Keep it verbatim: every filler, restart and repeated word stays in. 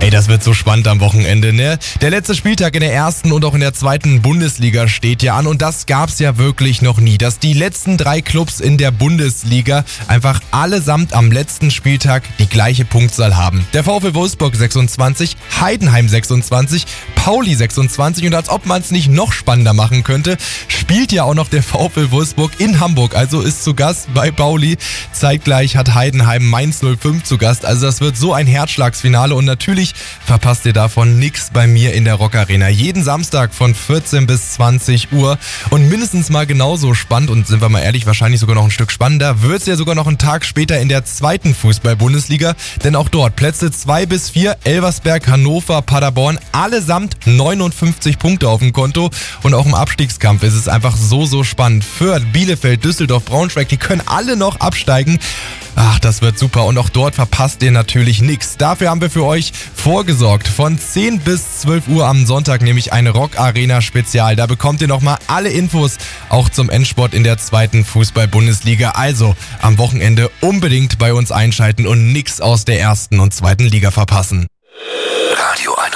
Ey, das wird so spannend am Wochenende, ne? Der letzte Spieltag in der ersten und auch in der zweiten Bundesliga steht ja an und das gab's ja wirklich noch nie, dass die letzten drei Clubs in der Bundesliga einfach allesamt am letzten Spieltag die gleiche Punktzahl haben. Der VfL Wolfsburg sechsundzwanzig, Heidenheim sechsundzwanzig, Pauli sechsundzwanzig und als ob man es nicht noch spannender machen könnte, spielt ja auch noch der VfL Wolfsburg in Hamburg, also ist zu Gast bei Pauli. Zeitgleich hat Heidenheim Mainz null fünf zu Gast, also das wird so ein Herzschlagsfinale und natürlich verpasst ihr davon nix bei mir in der Rock Arena. Jeden Samstag von vierzehn bis zwanzig Uhr und mindestens mal genauso spannend und sind wir mal ehrlich, wahrscheinlich sogar noch ein Stück spannender, wird's ja sogar noch einen Tag später in der zweiten Fußball-Bundesliga, denn auch dort Plätze zwei bis vier, Elversberg, Hannover, Paderborn, allesamt neunundfünfzig Punkte auf dem Konto und auch im Abstiegskampf ist es einfach so, so spannend. Fürth, Bielefeld, Düsseldorf, Braunschweig, die können alle noch absteigen. Ach, das wird super und auch dort verpasst ihr natürlich nichts. Dafür haben wir für euch vorgesorgt. Von zehn bis zwölf Uhr am Sonntag nämlich ein Rock Arena Spezial. Da bekommt ihr nochmal alle Infos auch zum Endspurt in der zweiten Fußball-Bundesliga. Also am Wochenende unbedingt bei uns einschalten und nichts aus der ersten und zweiten Liga verpassen.